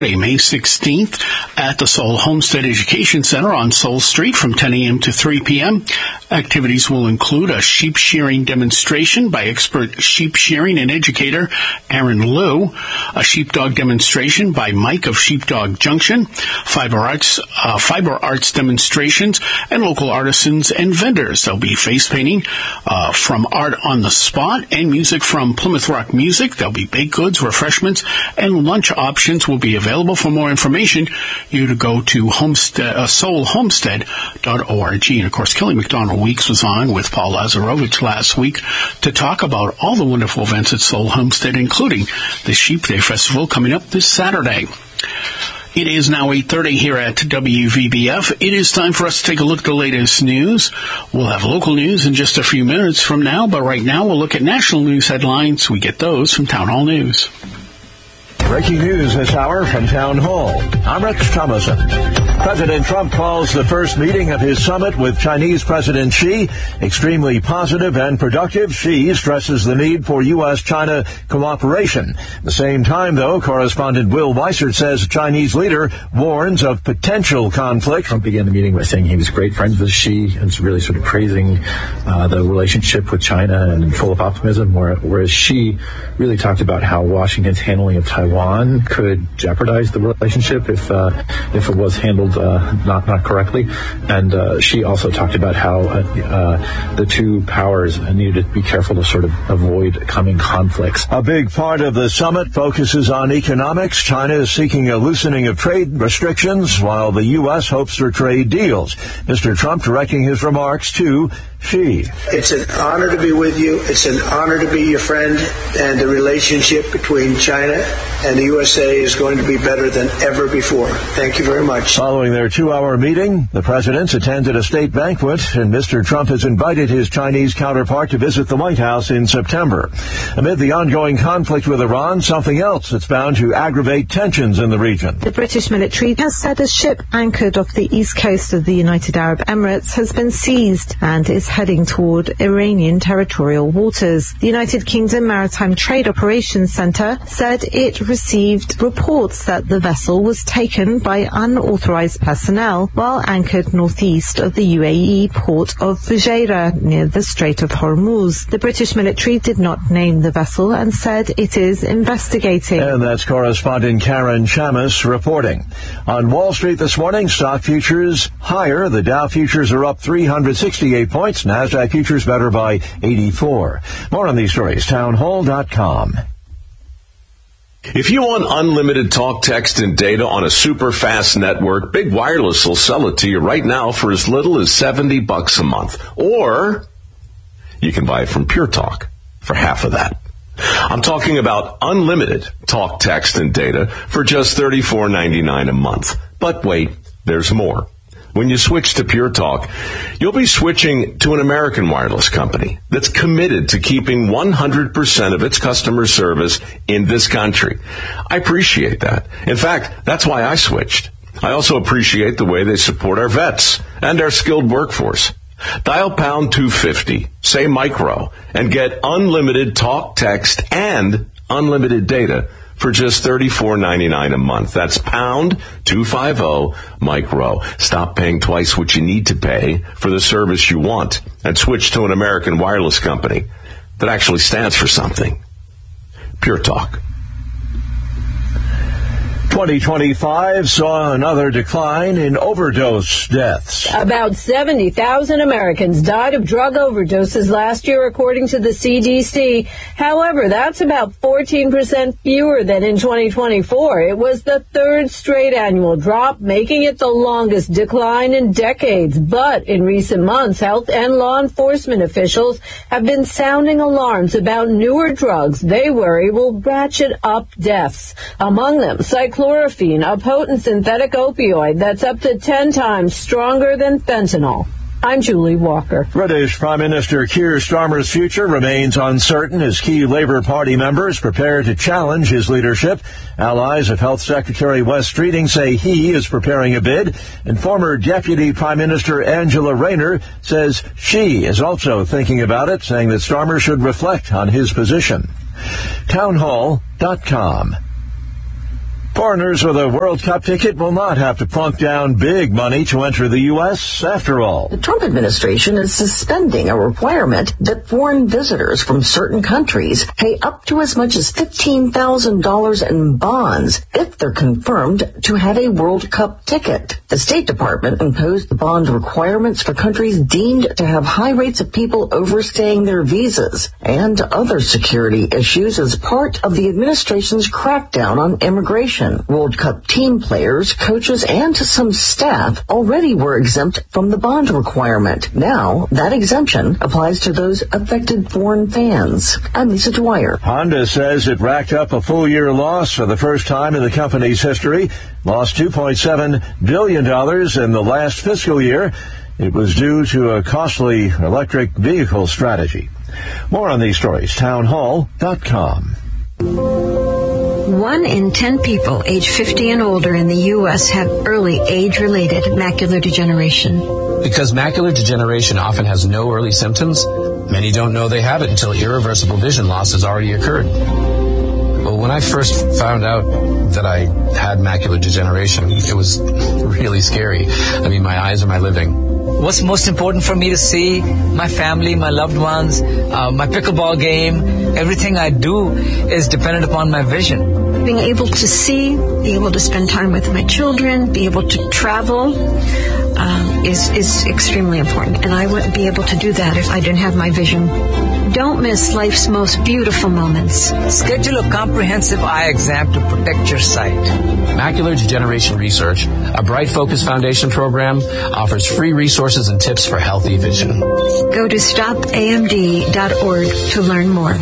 May 16th at the Seoul Homestead Education Center on Seoul Street from 10 a.m. to 3 p.m. Activities will include a sheep shearing demonstration by expert sheep shearing and educator Aaron Liu, a sheepdog demonstration by Mike of Sheepdog Junction, fiber arts demonstrations, and local artisans and vendors. There'll be face painting from Art on the Spot and music from Plymouth Rock Music. There'll be baked goods, refreshments, and lunch options will be available. For more information, you to go to soulhomestead.org. And, of course, Kelly McDonald Weeks was on with Paul Lazarovich last week to talk about all the wonderful events at Seoul Homestead, including the Sheep Day Festival coming up this Saturday. It is now 8:30 here at WVBF. It is time for us to take a look at the latest news. We'll have local news in just a few minutes from now, but right now we'll look at national news headlines. We get those from Town Hall News. Breaking news this hour from Town Hall. I'm Rex Thomason. President Trump calls the first meeting of his summit with Chinese President Xi extremely positive and productive. Xi stresses the need for U.S.-China cooperation. At the same time, though, correspondent Will Weissert says the Chinese leader warns of potential conflict. Trump began the meeting by saying he was great friends with Xi and really sort of praising the relationship with China and full of optimism, whereas Xi really talked about how Washington's handling of Taiwan could jeopardize the relationship if it was handled not correctly. And she also talked about how the two powers needed to be careful to sort of avoid coming conflicts. A big part of the summit focuses on economics. China is seeking a loosening of trade restrictions, while the U.S. hopes for trade deals. Mr. Trump directing his remarks to Xi. It's an honor to be with you. It's an honor to be your friend. And the relationship between China and the USA is going to be better than ever before. Thank you very much. Following their 2-hour meeting, the presidents attended a state banquet, and Mr. Trump has invited his Chinese counterpart to visit the White House in September. Amid the ongoing conflict with Iran, something else that's bound to aggravate tensions in the region. The British military has said a ship anchored off the east coast of the United Arab Emirates has been seized and is heading toward Iranian territorial waters. The United Kingdom Maritime Trade Operations Centre said it received reports that the vessel was taken by unauthorized personnel while anchored northeast of the UAE port of Fujairah near the Strait of Hormuz. The British military did not name the vessel and said it is investigating. And that's correspondent Karen Chamis reporting. On Wall Street this morning, stock futures higher. The Dow futures are up 368 points. NASDAQ futures better by 84. More on these stories, townhall.com. If you want unlimited talk, text, and data on a super fast network, Big Wireless will sell it to you right now for as little as $70 a month. Or you can buy it from Pure Talk for half of that. I'm talking about unlimited talk, text, and data for just $34.99 a month. But wait, there's more. When you switch to Pure Talk, you'll be switching to an American wireless company that's committed to keeping 100% of its customer service in this country. I appreciate that. In fact, that's why I switched. I also appreciate the way they support our vets and our skilled workforce. Dial pound 250, say micro, and get unlimited talk, text, and unlimited data for just $34.99 a month. That's pound 250 micro. Stop paying twice what you need to pay for the service you want and switch to an American wireless company that actually stands for something. Pure Talk. 2025 saw another decline in overdose deaths. About 70,000 Americans died of drug overdoses last year, according to the CDC. However, that's about 14% fewer than in 2024. It was the third straight annual drop, making it the longest decline in decades. But in recent months, health and law enforcement officials have been sounding alarms about newer drugs they worry will ratchet up deaths. Among them, cyclorphine, a potent synthetic opioid that's up to 10 times stronger than fentanyl. I'm Julie Walker. British Prime Minister Keir Starmer's future remains uncertain as key Labour Party members prepare to challenge his leadership. Allies of Health Secretary Wes Streeting say he is preparing a bid, and former Deputy Prime Minister Angela Rayner says she is also thinking about it, saying that Starmer should reflect on his position. Townhall.com. Foreigners with a World Cup ticket will not have to plunk down big money to enter the U.S. after all. The Trump administration is suspending a requirement that foreign visitors from certain countries pay up to as much as $15,000 in bonds if they're confirmed to have a World Cup ticket. The State Department imposed the bond requirements for countries deemed to have high rates of people overstaying their visas and other security issues as part of the administration's crackdown on immigration. World Cup team players, coaches, and some staff already were exempt from the bond requirement. Now, that exemption applies to those affected foreign fans. I'm Lisa Dwyer. Honda says it racked up a full-year loss for the first time in the company's history, lost $2.7 billion in the last fiscal year. It was due to a costly electric vehicle strategy. More on these stories, townhall.com. 1 in 10 people age 50 and older in the U.S. have early age-related macular degeneration. Because macular degeneration often has no early symptoms, many don't know they have it until irreversible vision loss has already occurred. Well, when I first found out that I had macular degeneration, it was really scary. I mean, my eyes are my living. What's most important for me to see? My family, my loved ones, my pickleball game. Everything I do is dependent upon my vision. Being able to see, be able to spend time with my children, be able to travel is extremely important. And I wouldn't be able to do that if I didn't have my vision. Don't miss life's most beautiful moments. Schedule a comprehensive eye exam to protect your sight. Macular Degeneration Research, a Bright Focus Foundation program, offers free resources and tips for healthy vision. Go to stopamd.org to learn more.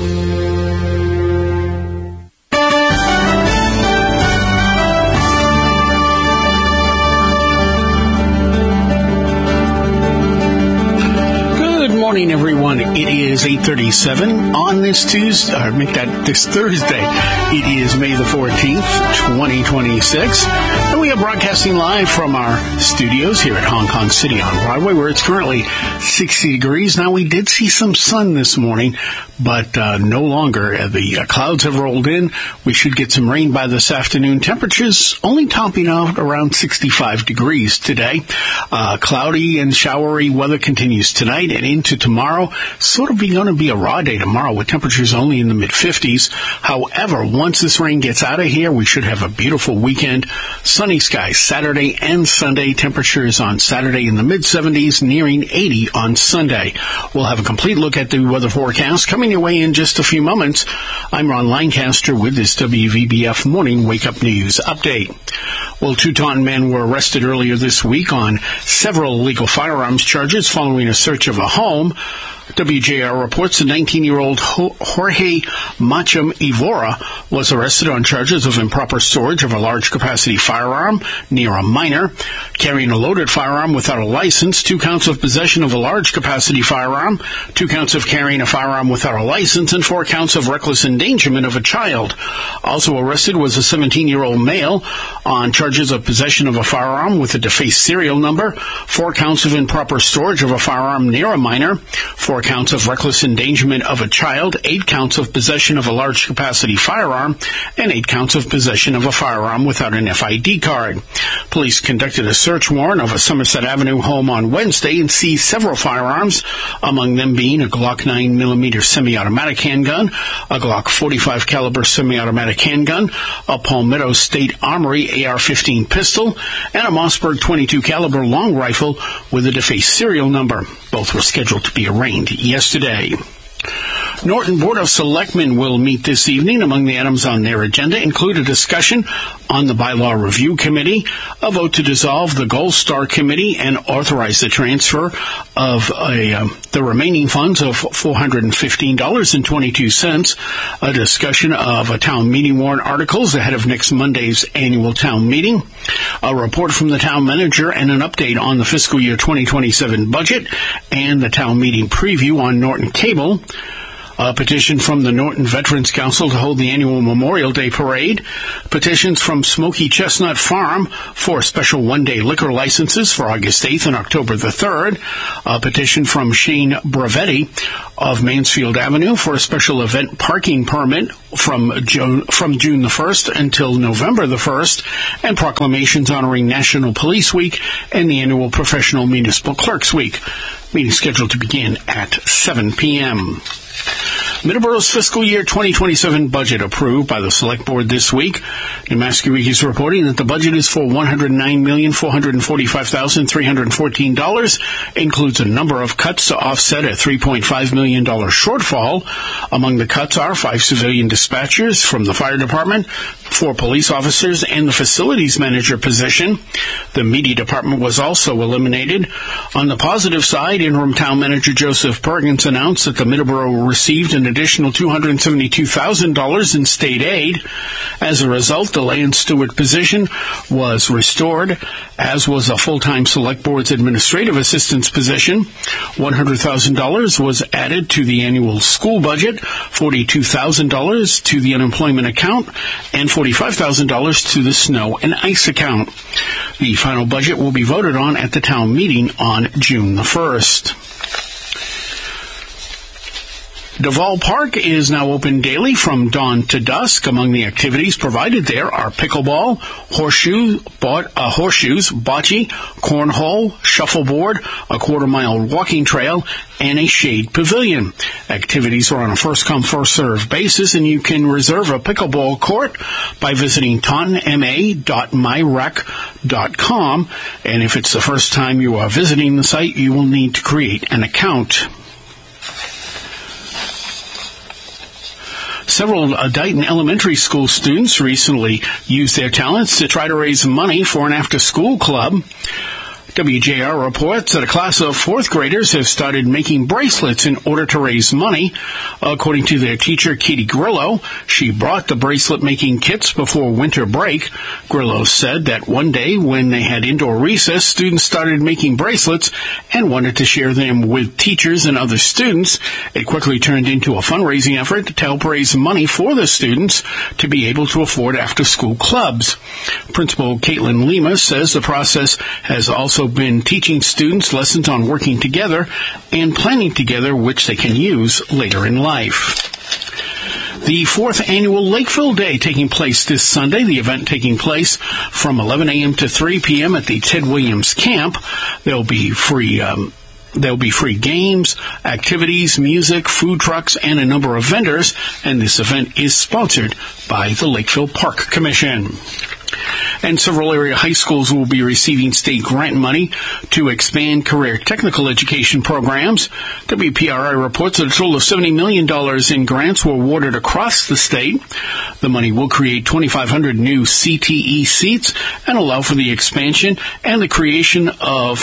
Good morning, everyone. It is 8:37 on this Tuesday, or this Thursday. It is May the 14th, 2026, and we are broadcasting live from our studios here at Hong Kong City on Broadway, where it's currently 60 degrees. Now, we did see some sun this morning, but no longer. The clouds have rolled in. We should get some rain by this afternoon. Temperatures only topping out around 65 degrees today. Cloudy and showery weather continues tonight and into tomorrow. Sort of going to be a raw day tomorrow with temperatures only in the mid-50s. However, once this rain gets out of here, we should have a beautiful weekend. Sunny skies Saturday and Sunday. Temperatures on Saturday in the mid-70s, nearing 80 on Sunday. We'll have a complete look at the weather forecast coming your way in just a few moments. I'm Ron Lancaster with this WVBF Morning Wake Up News Update. Well, 2 Taunton men were arrested earlier this week on several illegal firearms charges following a search of a home. WJR reports a 19-year-old Jorge Macham Evora was arrested on charges of improper storage of a large-capacity firearm near a minor, carrying a loaded firearm without a license, 2 counts of possession of a large-capacity firearm, 2 counts of carrying a firearm without a license, and 4 counts of reckless endangerment of a child. Also arrested was a 17-year-old male on charges of possession of a firearm with a defaced serial number, 4 counts of improper storage of a firearm near a minor, 4 counts of reckless endangerment of a child, 8 counts of possession of a large-capacity firearm, and 8 counts of possession of a firearm without an FID card. Police conducted a search warrant of a Somerset Avenue home on Wednesday and seized several firearms, among them being a Glock 9mm semi-automatic handgun, a Glock 45 caliber semi-automatic handgun, a Palmetto State Armory AR-15 pistol, and a Mossberg 22 caliber long rifle with a defaced serial number. Both were scheduled to be arraigned yesterday. Norton Board of Selectmen will meet this evening. Among the items on their agenda include a discussion on the Bylaw Review Committee, a vote to dissolve the Gold Star Committee and authorize the transfer of the remaining funds of $415.22, a discussion of a town meeting warrant articles ahead of next Monday's annual town meeting, a report from the town manager and an update on the fiscal year 2027 budget, and the town meeting preview on Norton Cable. A petition from the Norton Veterans Council to hold the annual Memorial Day Parade. Petitions from Smoky Chestnut Farm for special one-day liquor licenses for August 8th and October the 3rd. A petition from Shane Bravetti of Mansfield Avenue for a special event parking permit from June the 1st until November the 1st, and proclamations honoring National Police Week and the annual Professional Municipal Clerks Week. Meeting scheduled to begin at 7 p.m. Middleborough's fiscal year 2027 budget approved by the Select Board this week. New Masquerade is reporting that the budget is for $109,445,314, includes a number of cuts to offset a $3.5 million shortfall. Among the cuts are 5 civilian dispatchers from the fire department, 4 police officers, and the facilities manager position. The media department was also eliminated. On the positive side, interim town manager Joseph Perkins announced that the Middleborough received an additional $272,000 in state aid. As a result, the land steward position was restored, as was a full-time Select Board's administrative assistant's position. $100,000 was added to the annual school budget, $42,000 to the unemployment account, and $45,000 to the snow and ice account. The final budget will be voted on at the town meeting on June the 1st. Duval Park is now open daily from dawn to dusk. Among the activities provided there are pickleball, horseshoes, bocce, cornhole, shuffleboard, a quarter-mile walking trail, and a shade pavilion. Activities are on a first-come, first-served basis, and you can reserve a pickleball court by visiting tauntonma.myrec.com. And if it's the first time you are visiting the site, you will need to create an account. Several Dighton Elementary School students recently used their talents to try to raise money for an after-school club. WJR reports that a class of 4th graders have started making bracelets in order to raise money. According to their teacher, Katie Grillo, she brought the bracelet-making kits before winter break. Grillo said that one day when they had indoor recess, students started making bracelets and wanted to share them with teachers and other students. It quickly turned into a fundraising effort to help raise money for the students to be able to afford after-school clubs. Principal Caitlin Lima says the process has also been teaching students lessons on working together and planning together, which they can use later in life. The 4th annual Lakeville Day taking place this Sunday. The event taking place from 11 a.m. to 3 p.m. at the Ted Williams Camp. There'll be free games, activities, music, food trucks, and a number of vendors. And this event is sponsored by the Lakeville Park Commission. And several area high schools will be receiving state grant money to expand career technical education programs. WPRI reports that a total of $70 million in grants were awarded across the state. The money will create 2,500 new CTE seats and allow for the expansion and the creation of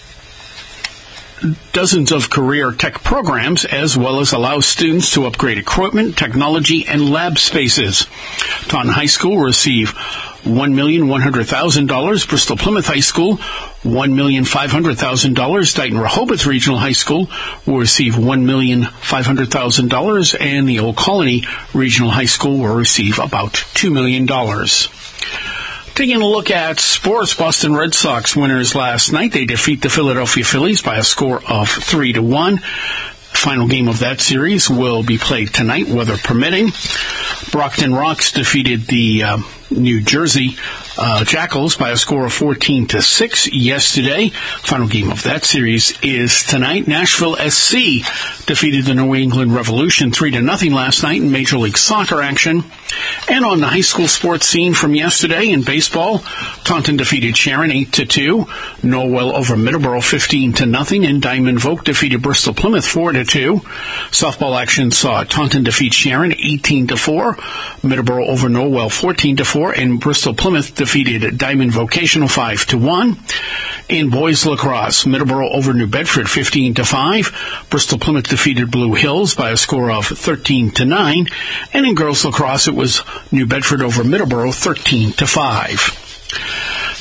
dozens of career tech programs, as well as allow students to upgrade equipment, technology, and lab spaces. Taunton High School will receive $1,100,000. Bristol Plymouth High School, $1,500,000. Dighton Rehoboth Regional High School will receive $1,500,000, and the Old Colony Regional High School will receive about $2 million. Taking a look at sports, Boston Red Sox winners last night. They defeat the Philadelphia Phillies by a score of 3-1. Final game of that series will be played tonight, weather permitting. Brockton Rox defeated the New Jersey Jackals by a score of 14-6 yesterday. Final game of that series is tonight. Nashville SC defeated the New England Revolution 3-0 last night in Major League Soccer action. And on the high school sports scene from yesterday in baseball, Taunton defeated Sharon 8-2, Norwell over Middleborough 15-0, and Diamond Vogue defeated Bristol Plymouth 4-2. Softball action saw Taunton defeat Sharon 18-4, Middleborough over Norwell 14-4, and Bristol Plymouth defeated Diamond Vocational 5-1. In boys lacrosse, Middleborough over New Bedford 15-5, Bristol Plymouth defeated Blue Hills by a score of 13-9, and in girls lacrosse it was New Bedford over Middleborough 13-5.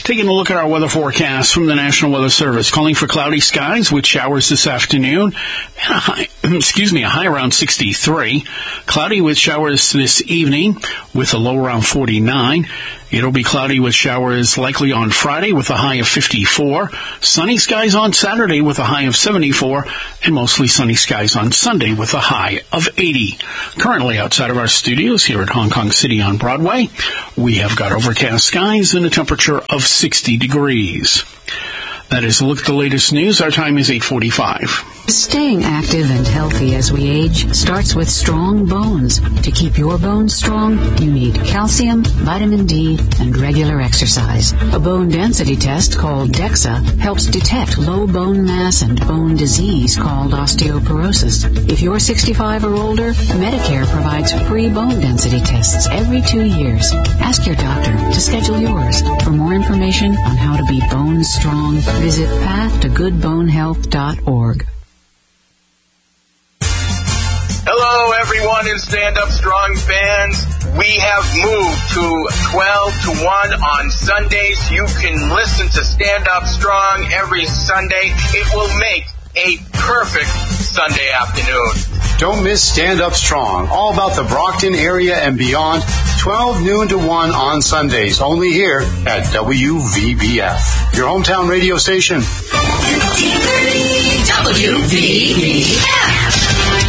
Taking a look at our weather forecast from the National Weather Service, calling for cloudy skies with showers this afternoon and a high around 63. Cloudy with showers this evening with a low around 49. It'll be cloudy with showers likely on Friday with a high of 54. Sunny skies on Saturday with a high of 74. And mostly sunny skies on Sunday with a high of 80. Currently outside of our studios here at Hong Kong City on Broadway, we have got overcast skies and a temperature of 60 degrees. That is a look at the latest news. Our time is 8:45. Staying active and healthy as we age starts with strong bones. To keep your bones strong, you need calcium, vitamin D, and regular exercise. A bone density test called DEXA helps detect low bone mass and bone disease called osteoporosis. If you're 65 or older, Medicare provides free bone density tests every 2 years. Ask your doctor to schedule yours. For more information on how to be bone strong, visit pathtogoodbonehealth.org. Hello, everyone in Stand Up Strong fans. We have moved to 12 to 1 on Sundays. You can listen to Stand Up Strong every Sunday. It will make a perfect Sunday afternoon. Don't miss Stand Up Strong, all about the Brockton area and beyond, 12 noon to 1 on Sundays, only here at WVBF, your hometown radio station. 1530 WVBF.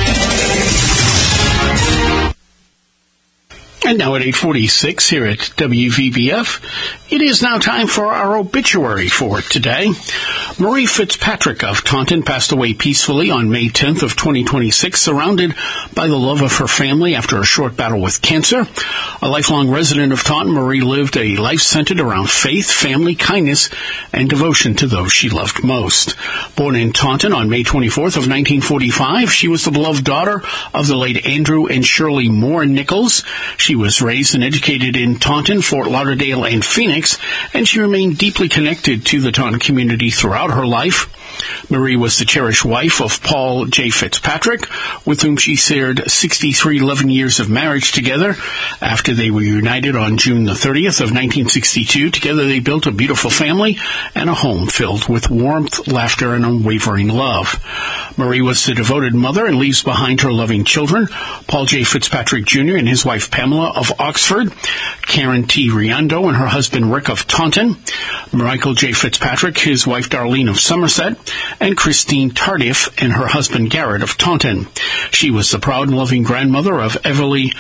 And now at 8:46 here at WVBF, it is now time for our obituary for today. Marie Fitzpatrick of Taunton passed away peacefully on May 10th of 2026, surrounded by the love of her family after a short battle with cancer. A lifelong resident of Taunton, Marie lived a life centered around faith, family, kindness, and devotion to those she loved most. Born in Taunton on May 24th of 1945, she was the beloved daughter of the late Andrew and Shirley Moore Nichols. She was raised and educated in Taunton, Fort Lauderdale, and Phoenix, and she remained deeply connected to the Taunton community throughout her life. Marie was the cherished wife of Paul J. Fitzpatrick, with whom she shared 11 years of marriage together. After they were united on June the 30th of 1962, together they built a beautiful family and a home filled with warmth, laughter, and unwavering love. Marie was the devoted mother and leaves behind her loving children, Paul J. Fitzpatrick Jr. and his wife Pamela of Oxford, Karen T. Riando and her husband Rick of Taunton, Michael J. Fitzpatrick, his wife Darlene of Somerset, and Christine Tardif and her husband Garrett of Taunton. She was the proud and loving grandmother of Emily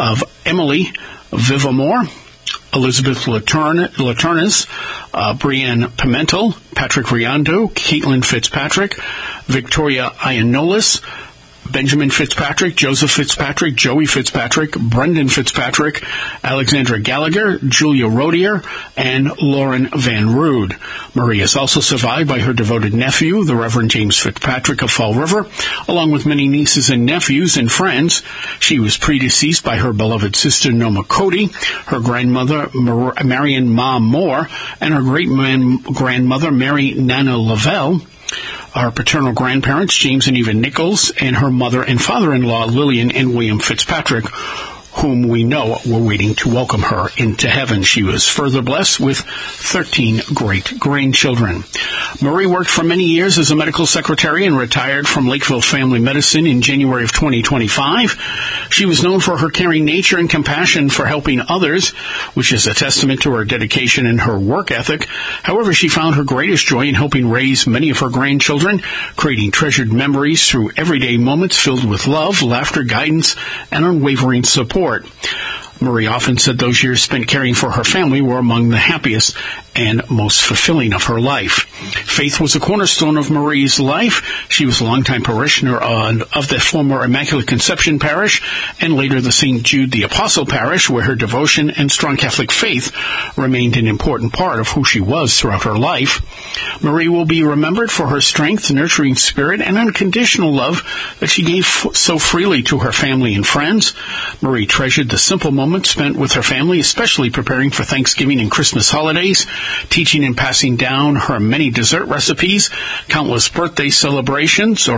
Vivamore, Elizabeth Laturnas, Brianne Pimentel, Patrick Riando, Caitlin Fitzpatrick, Victoria Ianolis, Benjamin Fitzpatrick, Joseph Fitzpatrick, Joey Fitzpatrick, Brendan Fitzpatrick, Alexandra Gallagher, Julia Rodier, and Lauren Van Rood. Marie is also survived by her devoted nephew, the Reverend James Fitzpatrick of Fall River, along with many nieces and nephews and friends. She was predeceased by her beloved sister, Noma Cody, her grandmother, Marion Ma Moore, and her great-grandmother, Mary Nana Lavelle. Our paternal grandparents, James and Eva Nichols, and her mother and father-in-law, Lillian and William Fitzpatrick, whom we know were waiting to welcome her into heaven. She was further blessed with 13 great-grandchildren. Marie worked for many years as a medical secretary and retired from Lakeville Family Medicine in January of 2025. She was known for her caring nature and compassion for helping others, which is a testament to her dedication and her work ethic. However, she found her greatest joy in helping raise many of her grandchildren, creating treasured memories through everyday moments filled with love, laughter, guidance, and unwavering support. Marie often said those years spent caring for her family were among the happiest and most fulfilling of her life. Faith was a cornerstone of Marie's life. She was a longtime parishioner of the former Immaculate Conception Parish and later the St. Jude the Apostle Parish, where her devotion and strong Catholic faith remained an important part of who she was throughout her life. Marie will be remembered for her strength, nurturing spirit, and unconditional love that she gave so freely to her family and friends. Marie treasured the simple moments spent with her family, especially preparing for Thanksgiving and Christmas holidays, teaching and passing down her many dessert recipes, countless birthday celebrations, or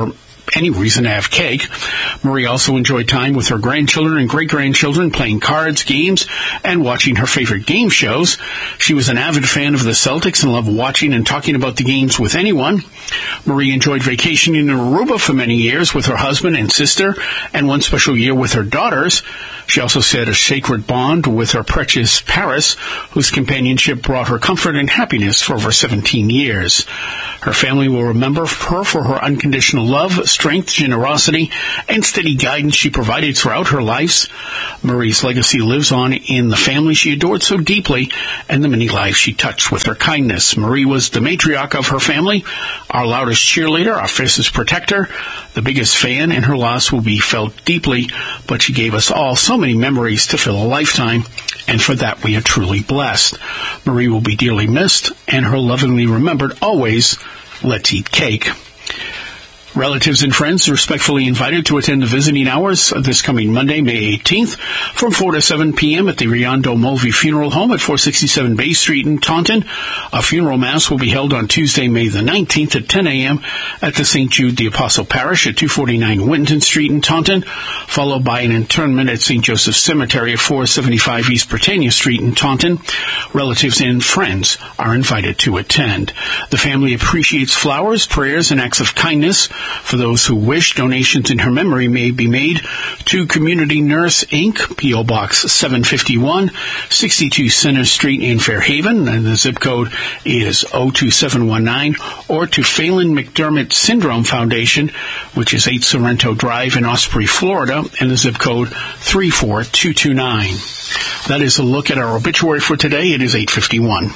any reason to have cake. Marie also enjoyed time with her grandchildren and great-grandchildren, playing cards, games, and watching her favorite game shows. She was an avid fan of the Celtics and loved watching and talking about the games with anyone. Marie enjoyed vacationing in Aruba for many years with her husband and sister, and one special year with her daughters. She also set a sacred bond with her precious Paris, whose companionship brought her comfort and happiness for over 17 years. Her family will remember her for her unconditional love, strength, generosity, and steady guidance she provided throughout her life. Marie's legacy lives on in the family she adored so deeply and the many lives she touched with her kindness. Marie was the matriarch of her family, our loudest cheerleader, our fiercest protector, the biggest fan, and her loss will be felt deeply, but she gave us all so many memories to fill a lifetime, and for that we are truly blessed. Marie will be dearly missed, and her lovingly remembered always. Let's eat cake. Relatives and friends are respectfully invited to attend the visiting hours this coming Monday, May 18th, from 4 to 7 p.m. at the Riondo Mulvey Funeral Home at 467 Bay Street in Taunton. A funeral mass will be held on Tuesday, May the 19th at 10 a.m. at the St. Jude the Apostle Parish at 249 Winton Street in Taunton, followed by an interment at St. Joseph's Cemetery at 475 East Britannia Street in Taunton. Relatives and friends are invited to attend. The family appreciates flowers, prayers, and acts of kindness. For those who wish, donations in her memory may be made to Community Nurse, Inc., P.O. Box 751, 62 Center Street in Fairhaven, and the zip code is 02719, or to Phelan McDermott Syndrome Foundation, which is 8 Sorrento Drive in Osprey, Florida, and the zip code 34229. That is a look at our obituary for today. It is 8:51.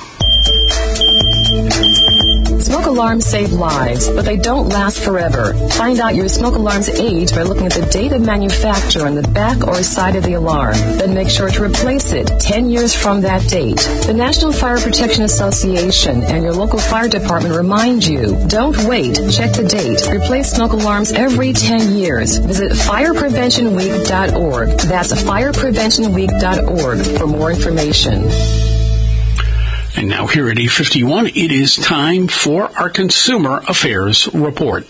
Smoke alarms save lives, but they don't last forever. Find out your smoke alarm's age by looking at the date of manufacture on the back or side of the alarm. Then make sure to replace it 10 years from that date. The National Fire Protection Association and your local fire department remind you, don't wait. Check the date. Replace smoke alarms every 10 years. Visit firepreventionweek.org. That's firepreventionweek.org for more information. And now here at 8:51, it is time for our Consumer Affairs Report.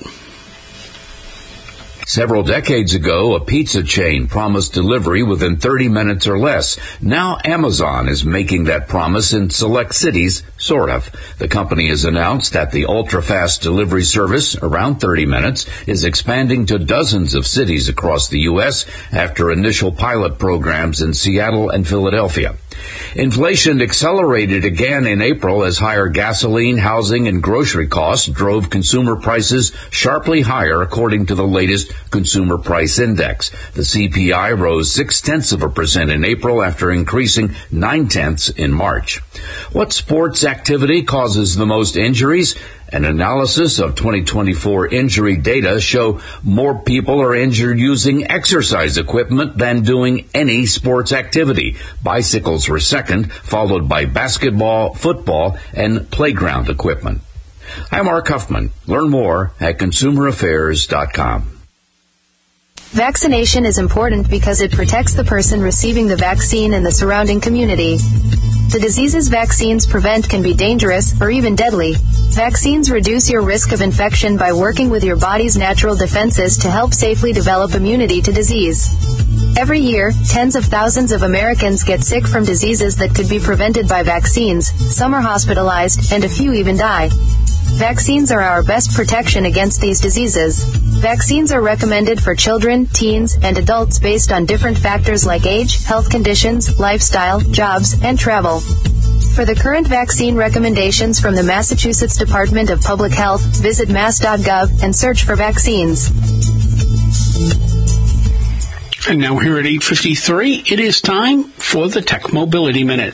Several decades ago, a pizza chain promised delivery within 30 minutes or less. Now Amazon is making that promise in select cities, sort of. The company has announced that the ultra-fast delivery service, around 30 minutes, is expanding to dozens of cities across the U.S. after initial pilot programs in Seattle and Philadelphia. Inflation accelerated again in April as higher gasoline, housing, and grocery costs drove consumer prices sharply higher, according to the latest Consumer Price Index. The CPI rose 0.6% in April after increasing 0.9% in March. What sports activity causes the most injuries? An analysis of 2024 injury data show more people are injured using exercise equipment than doing any sports activity. Bicycles were second, followed by basketball, football, and playground equipment. I'm Mark Huffman. Learn more at consumeraffairs.com. Vaccination is important because it protects the person receiving the vaccine and the surrounding community. The diseases vaccines prevent can be dangerous or even deadly. Vaccines reduce your risk of infection by working with your body's natural defenses to help safely develop immunity to disease. Every year, tens of thousands of Americans get sick from diseases that could be prevented by vaccines. Some are hospitalized, and a few even die. Vaccines are our best protection against these diseases. Vaccines are recommended for children, teens, and adults based on different factors like age, health conditions, lifestyle, jobs, and travel. For the current vaccine recommendations from the Massachusetts Department of Public Health, visit mass.gov and search for vaccines. And now here at 8:53, it is time for the Tech Mobility Minute.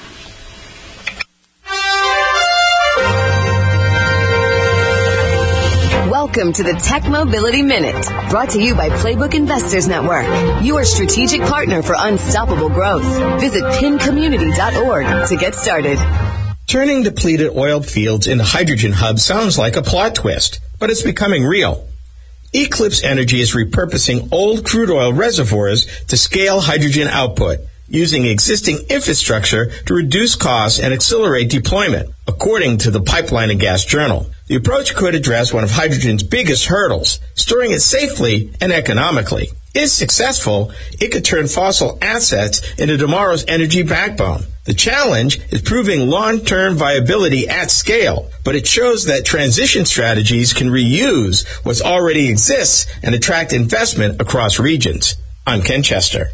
Welcome to the Tech Mobility Minute, brought to you by Playbook Investors Network, your strategic partner for unstoppable growth. Visit pincommunity.org to get started. Turning depleted oil fields into hydrogen hubs sounds like a plot twist, but it's becoming real. Eclipse Energy is repurposing old crude oil reservoirs to scale hydrogen output, using existing infrastructure to reduce costs and accelerate deployment, according to the Pipeline and Gas Journal. The approach could address one of hydrogen's biggest hurdles, storing it safely and economically. If successful, it could turn fossil assets into tomorrow's energy backbone. The challenge is proving long-term viability at scale, but it shows that transition strategies can reuse what already exists and attract investment across regions. I'm Ken Chester.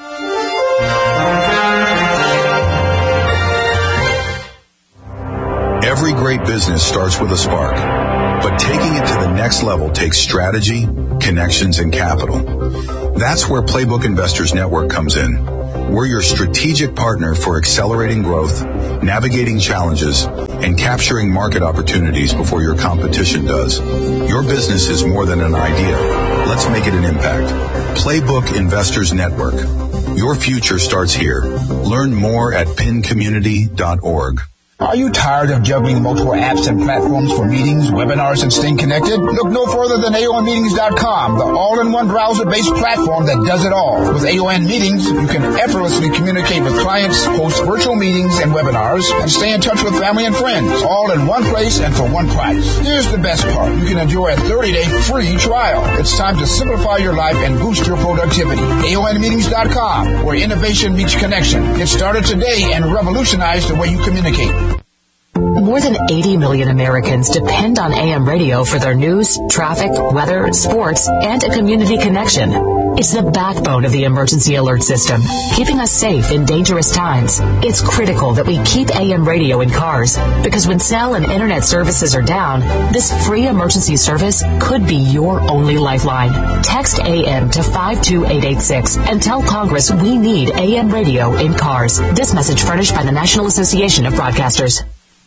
Every great business starts with a spark, but taking it to the next level takes strategy, connections, and capital. That's where Playbook Investors Network comes in. We're your strategic partner for accelerating growth, navigating challenges, and capturing market opportunities before your competition does. Your business is more than an idea. Let's make it an impact. Playbook Investors Network. Your future starts here. Learn more at pincommunity.org. Are you tired of juggling multiple apps and platforms for meetings, webinars, and staying connected? Look no further than AONmeetings.com, the all-in-one browser-based platform that does it all. With AON Meetings, you can effortlessly communicate with clients, host virtual meetings and webinars, and stay in touch with family and friends, all in one place and for one price. Here's the best part. You can enjoy a 30-day free trial. It's time to simplify your life and boost your productivity. AONmeetings.com, where innovation meets connection. Get started today and revolutionize the way you communicate. More than 80 million Americans depend on AM radio for their news, traffic, weather, sports, and a community connection. It's the backbone of the emergency alert system, keeping us safe in dangerous times. It's critical that we keep AM radio in cars, because when cell and internet services are down, this free emergency service could be your only lifeline. Text AM to 52886 and tell Congress we need AM radio in cars. This message furnished by the National Association of Broadcasters.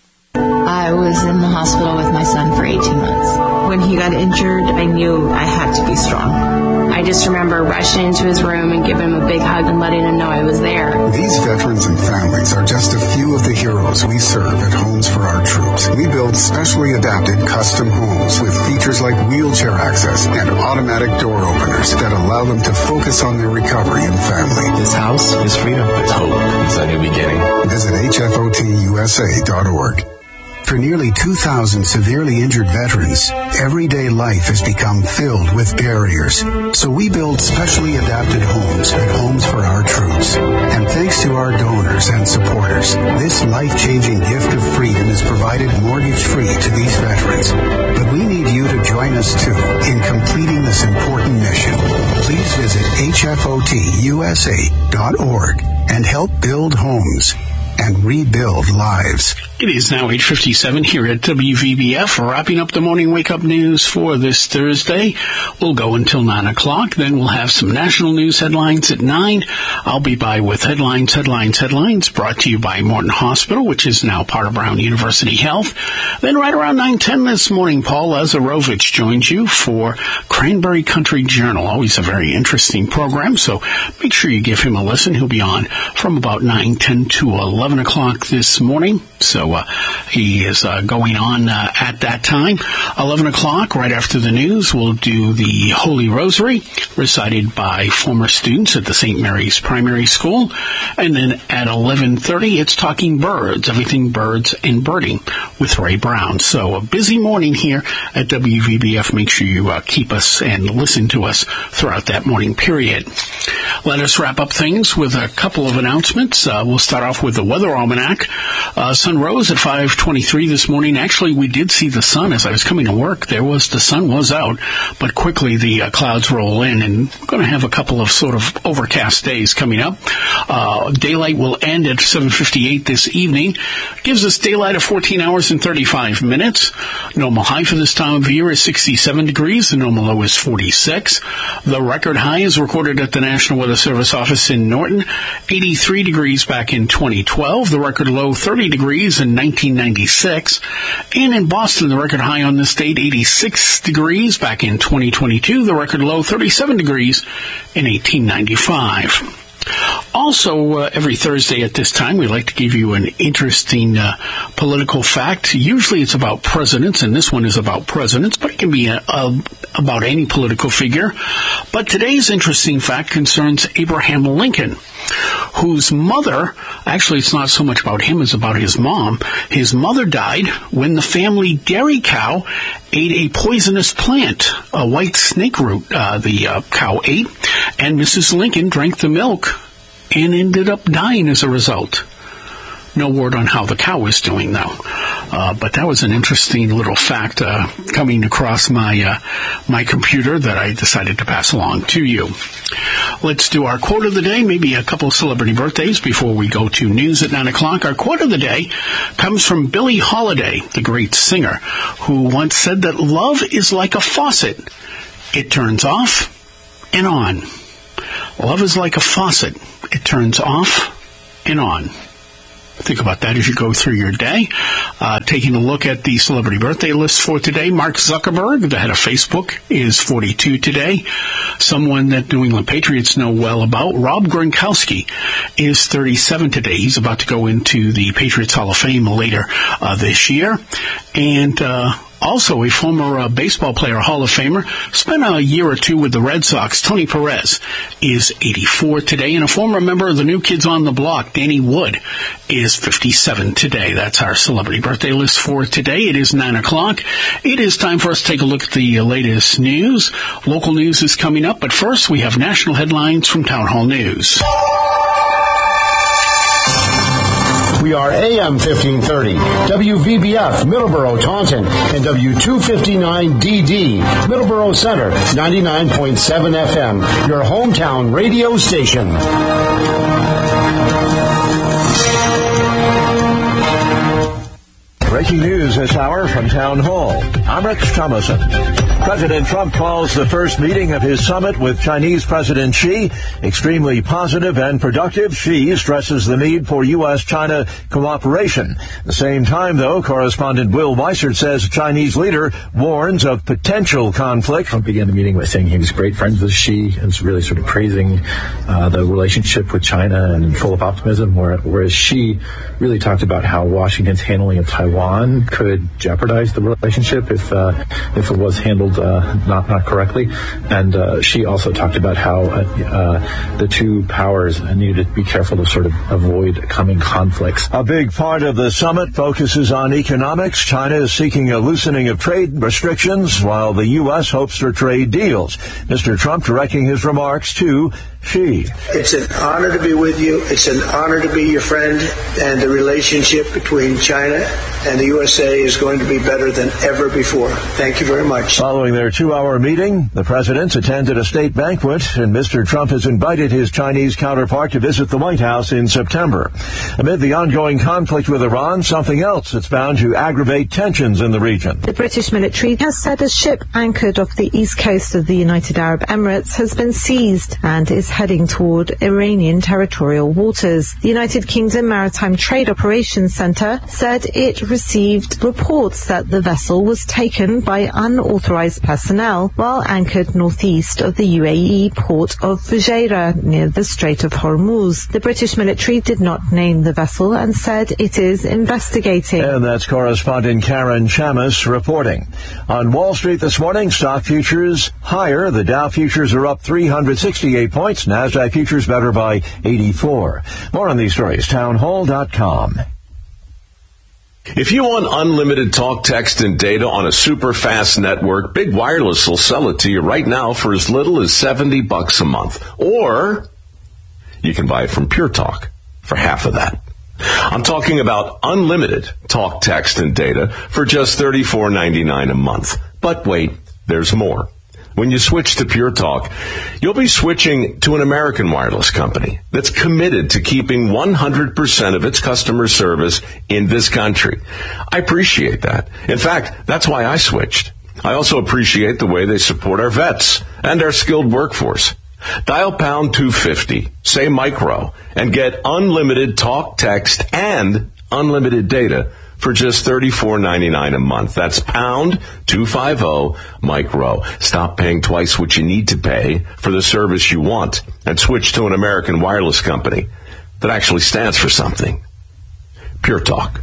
I was in the hospital with my son for 18 months. When he got injured, I knew I had to be strong. I just remember rushing into his room and giving him a big hug and letting him know I was there. These veterans and families are just a few of the heroes we serve at Homes for Our Troops. We build specially adapted custom homes with features like wheelchair access and automatic door openers that allow them to focus on their recovery and family. This house is freedom. It's hope. It's a new beginning. Visit hfotusa.org. For nearly 2,000 severely injured veterans, everyday life has become filled with barriers. So we build specially adapted homes at Homes for Our Troops. And thanks to our donors and supporters, this life-changing gift of freedom is provided mortgage-free to these veterans. But we need you to join us, too, in completing this important mission. Please visit hfotusa.org and help build homes and rebuild lives. It is now 8:57 here at WVBF, wrapping up the morning wake-up news for this Thursday. We'll go until 9 o'clock. Then we'll have some national news headlines at 9. I'll be by with headlines, brought to you by Morton Hospital, which is now part of Brown University Health. Then right around 9:10 this morning, Paul Lazarovich joins you for Cranberry Country Journal. Always a very interesting program, so make sure you give him a listen. He'll be on from about 9:10 to 11 o'clock this morning. So he is going on at that time. 11 o'clock, right after the news, we'll do the Holy Rosary, recited by former students at the St. Mary's Primary School. And then at 11:30, it's Talking Birds, everything birds and birding with Ray Brown. So a busy morning here at WVBF. Make sure you keep us and listen to us throughout that morning period. Let us wrap up things with a couple of announcements. We'll start off with the Weather Almanac. Sun rose at 5:23 this morning. Actually, we did see the sun as I was coming to work. The sun was out, but quickly the clouds roll in, and we're going to have a couple of sort of overcast days coming up. Daylight will end at 7:58 this evening. Gives us daylight of 14 hours and 35 minutes. Normal high for this time of year is 67 degrees. The normal low is 46. The record high is recorded at the National Weather Service office in Norton, 83 degrees back in 2012. The record low 30 degrees in 1996. And in Boston, the record high on this date, 86 degrees back in 2022. The record low 37 degrees in 1895. Also, every Thursday at this time, we like to give you an interesting political fact. Usually it's about presidents, and this one is about presidents, but it can be about any political figure. But today's interesting fact concerns Abraham Lincoln, whose mother, actually it's not so much about him as about his mom. His mother died when the family dairy cow ate a poisonous plant, a white snake root the cow ate, and Mrs. Lincoln drank the milk and ended up dying as a result. No word on how the cow is doing, though. But that was an interesting little fact coming across my computer that I decided to pass along to you. Let's do our quote of the day, maybe a couple of celebrity birthdays before we go to news at 9 o'clock. Our quote of the day comes from Billie Holiday, the great singer, who once said that love is like a faucet. It turns off and on. Love is like a faucet. It turns off and on. Think about that as you go through your day. Taking a look at the celebrity birthday list for today, Mark Zuckerberg, the head of Facebook, is 42 today. Someone that New England Patriots know well about, Rob Gronkowski, is 37 today. He's about to go into the Patriots Hall of Fame later this year. And also, a former baseball player, Hall of Famer, spent a year or two with the Red Sox. Tony Perez is 84 today, and a former member of the New Kids on the Block, Danny Wood, is 57 today. That's our celebrity birthday list for today. It is 9 o'clock. It is time for us to take a look at the latest news. Local news is coming up, but first we have national headlines from Town Hall News. We are AM 1530, WVBF, Middleborough, Taunton, and W259DD, Middleborough Center, 99.7 FM, your hometown radio station. Breaking news this hour from Town Hall. I'm Rich Thomason. President Trump calls the first meeting of his summit with Chinese President Xi extremely positive and productive. Xi stresses the need for U.S.-China cooperation. At the same time, though, correspondent Will Weissert says the Chinese leader warns of potential conflict. Trump began the meeting by saying he was great friends with Xi and was really sort of praising the relationship with China and full of optimism, whereas Xi really talked about how Washington's handling of Taiwan could jeopardize the relationship if it was handled not correctly. And she also talked about how the two powers needed to be careful to sort of avoid coming conflicts. A big part of the summit focuses on economics. China is seeking a loosening of trade restrictions, while the U.S. hopes for trade deals. Mr. Trump directing his remarks to Xi. It's an honor to be with you. It's an honor to be your friend, and the relationship between China and the USA is going to be better than ever before. Thank you very much. Following their 2-hour meeting, the presidents attended a state banquet, and Mr. Trump has invited his Chinese counterpart to visit the White House in September. Amid the ongoing conflict with Iran, something else that's bound to aggravate tensions in the region. The British military has said a ship anchored off the east coast of the United Arab Emirates has been seized and is heading toward Iranian territorial waters. The United Kingdom Maritime Trade Operations Centre said it received reports that the vessel was taken by unauthorized personnel while anchored northeast of the UAE port of Fujairah near the Strait of Hormuz. The British military did not name the vessel and said it is investigating. And that's correspondent Karen Chamis reporting. On Wall Street this morning, stock futures higher. The Dow futures are up 368 points. NASDAQ futures better by 84. More on these stories, townhall.com. If you want unlimited talk, text, and data on a super fast network, Big Wireless will sell it to you right now for as little as $70 a month. Or you can buy it from Pure Talk for half of that. I'm talking about unlimited talk, text, and data for just $34.99 a month. But wait, there's more. When you switch to Pure Talk, you'll be switching to an American wireless company that's committed to keeping 100% of its customer service in this country. I appreciate that. In fact, that's why I switched. I also appreciate the way they support our vets and our skilled workforce. Dial pound 250, say micro, and get unlimited talk, text, and unlimited data for just $34.99 a month. That's pound 250 Mike Rowe. Stop paying twice what you need to pay for the service you want and switch to an American wireless company that actually stands for something. Pure Talk.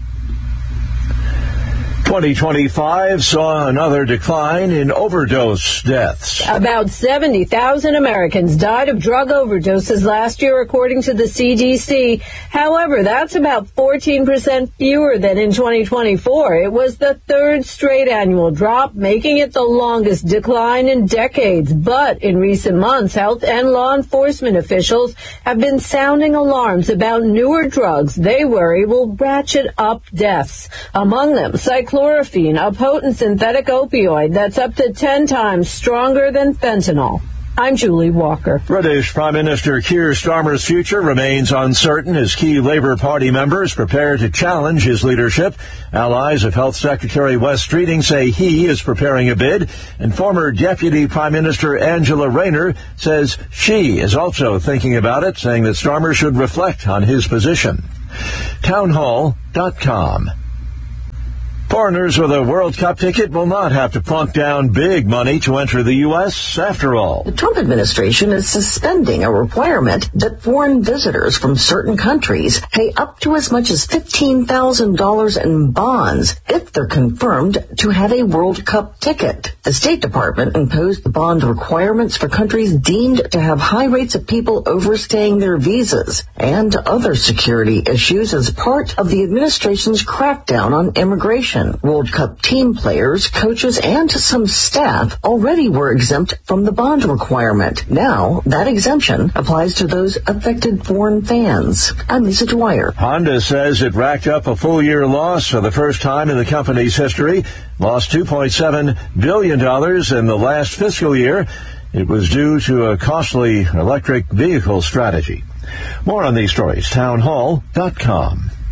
2025 saw another decline in overdose deaths. About 70,000 Americans died of drug overdoses last year, according to the CDC. However, that's about 14% fewer than in 2024. It was the third straight annual drop, making it the longest decline in decades. But in recent months, health and law enforcement officials have been sounding alarms about newer drugs they worry will ratchet up deaths. Among them, cyclorphine, a potent synthetic opioid that's up to 10 times stronger than fentanyl. I'm Julie Walker. British Prime Minister Keir Starmer's future remains uncertain as key Labour Party members prepare to challenge his leadership. Allies of Health Secretary Wes Streeting say he is preparing a bid, and former Deputy Prime Minister Angela Rayner says she is also thinking about it, saying that Starmer should reflect on his position. Townhall.com. Foreigners with a World Cup ticket will not have to plunk down big money to enter the U.S. after all. The Trump administration is suspending a requirement that foreign visitors from certain countries pay up to as much as $15,000 in bonds if they're confirmed to have a World Cup ticket. The State Department imposed the bond requirements for countries deemed to have high rates of people overstaying their visas and other security issues as part of the administration's crackdown on immigration. World Cup team players, coaches, and some staff already were exempt from the bond requirement. Now, that exemption applies to those affected foreign fans. I'm Lisa Dwyer. Honda says it racked up a full-year loss for the first time in the company's history, lost $2.7 billion in the last fiscal year. It was due to a costly electric vehicle strategy. More on these stories, townhall.com.